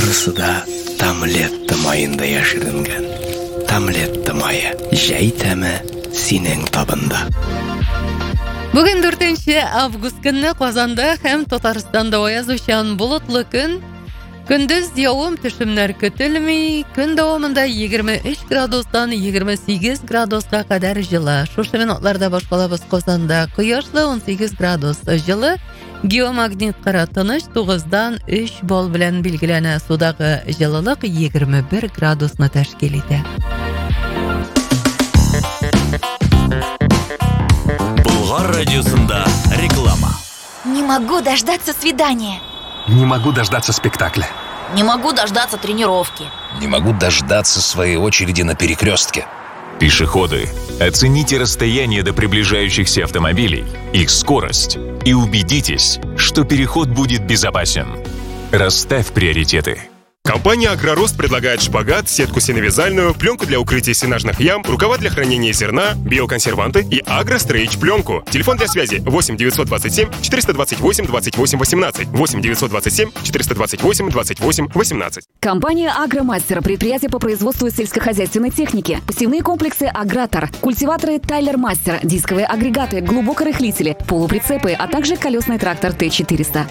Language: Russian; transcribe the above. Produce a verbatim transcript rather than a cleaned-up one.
Бурысы да Тамлетті майында яшірінген. Тамлетті майы жай тәмі синең табында. Бүгін дүртінші август күні Қазанда һәм Татарстанда аяз ұшан болытлы күн. Күндіз яуым төшімнәр көтілмей, күн дауымында егерме үш градустан егерме сигез градусқа қадар жылы. Шушы минутларда башқалабыз Қазанда құяшлы он сигез градус жылы. Геомагнит қара тыныш туғыздан үш бол білән билгеләнә. Судағы жылылық егерме бер градусны тәшкил итә. Булгар радиосында реклама. Не могу дождаться свидания. Не могу дождаться спектакля. Не могу дождаться тренировки. Не могу дождаться своей очереди на перекрестке. Пешеходы, оцените расстояние до приближающихся автомобилей, их скорость и убедитесь, что переход будет безопасен. Расставь приоритеты. Компания «Агророст» предлагает шпагат, сетку сеновязальную, пленку для укрытия сенажных ям, рукава для хранения зерна, биоконсерванты и агрострейч-пленку. Телефон для связи восемь девятьсот двадцать семь четыреста двадцать восемь двадцать восемь восемнадцать. восемь девятьсот двадцать семь четыреста двадцать восемь двадцать восемь восемнадцать. Компания «Агромастер» – предприятие по производству сельскохозяйственной техники. Посевные комплексы «Агратор», культиваторы «Тайлер Мастер», дисковые агрегаты, глубокорыхлители, полуприцепы, а также колесный трактор Т четыреста.